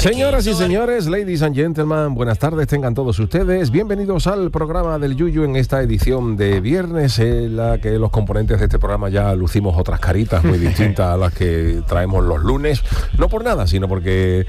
Señoras y señores, ladies and gentlemen, buenas tardes, tengan todos ustedes. Bienvenidos al programa del Yuyu en esta edición de viernes, en la que los componentes de este programa ya lucimos otras caritas muy distintas a las que traemos los lunes. No por nada, sino porque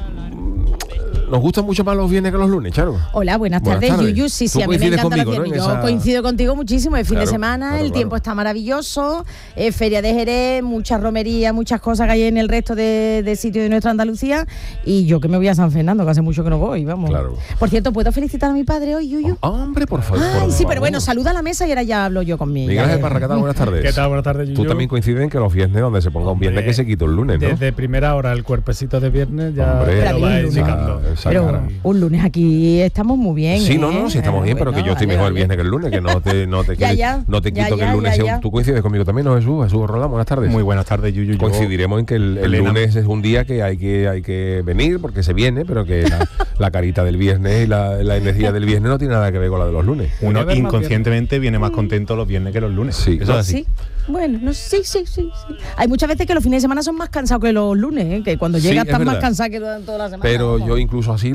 nos gustan mucho más los viernes que los lunes, Charo. Hola, buenas tardes, Yuyu. Sí, a mí me encanta los viernes. ¿No? Yo coincido contigo muchísimo. Es fin de semana, el tiempo está maravilloso, Feria de Jerez, muchas romerías, muchas cosas que hay en el resto de sitios de nuestra Andalucía. Y yo que me voy a San Fernando, que hace mucho que no voy, vamos. Claro. Por cierto, ¿puedo felicitar a mi padre hoy, Yuyu? Hombre, por favor. Ay, sí, pero bueno, saluda a la mesa y ahora ya hablo yo con mi Miguel Parra, ¿qué tal? Buenas tardes. ¿Qué tal? Buenas tardes, Yuyu. Tú también coincides en que los viernes, donde se ponga un viernes, que se quita un lunes, ¿no? Desde primera hora, el cuerpecito de viernes ya lo va indicando. Pero un lunes aquí estamos muy bien. Sí, sí estamos bien, pero que yo estoy mejor el viernes que el lunes, que no te quito que el lunes sea. ¿Tú coincides conmigo también, no, Jesús Roldán? Buenas tardes. Muy buenas tardes, Yuyu. Coincidiremos en que el lunes es un día que hay que venir, porque se viene, pero que la carita del viernes y la energía del viernes no tiene nada que ver con la de los lunes. Uno inconscientemente viene más contento los viernes que los lunes. Sí, eso es así. Sí. Bueno, no, sí. Hay muchas veces que los fines de semana son más cansados que los lunes, que cuando llegas estás más cansado que toda la semana. Pero yo incluso así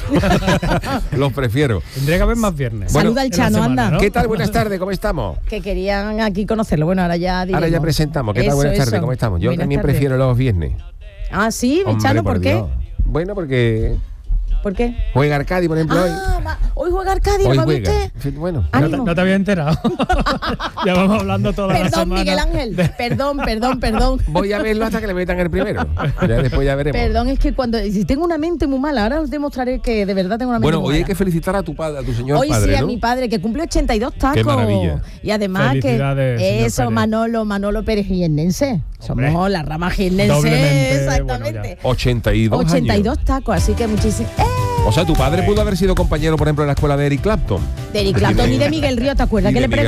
los prefiero. Tendría que haber más viernes. Bueno, saluda al Chano, anda. ¿no? ¿Qué tal? Buenas tardes, ¿cómo estamos? Que querían aquí conocerlo. Bueno, ahora ya diremos. Ahora ya presentamos. ¿Qué tal? Buenas tardes, ¿cómo estamos? Yo también prefiero los viernes. Ah, sí, Chano, ¿por qué? Bueno, porque... ¿Por qué? Juega Arcadi, por ejemplo, hoy. Hoy juega Arcadi, ¿lo va usted? Bueno, no te había enterado. Ya vamos hablando toda la semana. Miguel Ángel, perdón. Voy a verlo hasta que le metan el primero. Ya después ya veremos. Perdón, es que si tengo una mente muy mala, ahora os demostraré que de verdad tengo una mente muy mala. Bueno, hoy hay que felicitar a tu padre, a tu señor hoy padre, sí, ¿no? a mi padre, que cumple 82 tacos. Qué maravilla. Y además que eso, Manolo Pérez jiennense. Somos la rama jiennense, exactamente. Bueno, 82 tacos, así que muchísimo. O sea, tu padre pudo haber sido compañero, por ejemplo, en la escuela de Eric Clapton. De Eric Clapton y de Miguel Río, ¿te acuerdas? Que le